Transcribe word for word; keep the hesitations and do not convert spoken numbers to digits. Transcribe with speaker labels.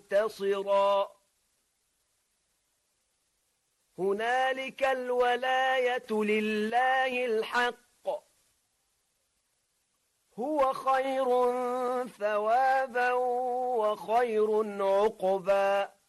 Speaker 1: منتصرا هنالك الولاية لله الحق هو خير ثوابا وخير عقبا